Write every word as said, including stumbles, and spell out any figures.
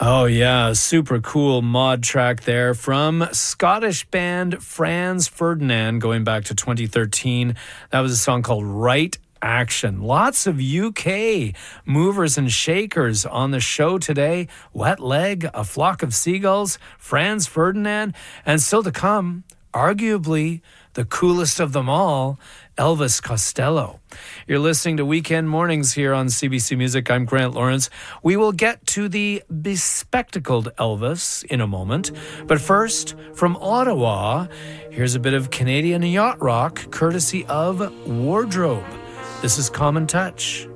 Oh, yeah. Super cool mod track there from Scottish band Franz Ferdinand going back to twenty thirteen. That was a song called Right Action. Lots of U K movers and shakers on the show today. Wet Leg, A Flock of Seagulls, Franz Ferdinand, and still to come, arguably the coolest of them all, Elvis Costello. You're listening to Weekend Mornings here on C B C Music. I'm Grant Lawrence. We will get to the bespectacled Elvis in a moment. But first, from Ottawa, here's a bit of Canadian yacht rock courtesy of Wardrobe. This is Common Touch.